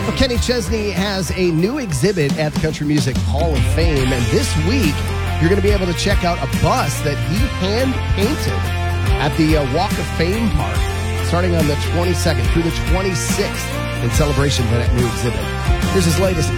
Well, Kenny Chesney has a new exhibit at the Country Music Hall of Fame, and this week you're going to be able to check out a bus that he hand-painted at the Walk of Fame Park, starting on the 22nd through the 26th in celebration of that new exhibit. Here's his latest